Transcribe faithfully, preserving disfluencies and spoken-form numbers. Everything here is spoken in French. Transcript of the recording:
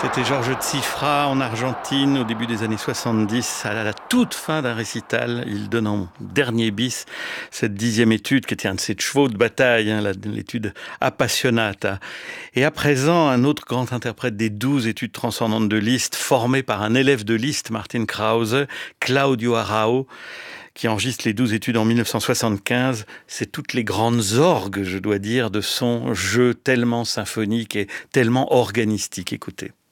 C'était Georges Tsifra en Argentine au début des années soixante-dix, à la toute fin d'un récital. Il donne en dernier bis cette dixième étude qui était un de ses chevaux de bataille, hein, l'étude Appassionata. Et à présent, un autre grand interprète des douze études transcendantes de Liszt, formé par un élève de Liszt, Martin Krause, Claudio Arrau, qui enregistre les douze études en mille neuf cent soixante-quinze. C'est toutes les grandes orgues, je dois dire, de son jeu tellement symphonique et tellement organistique. Écoutez.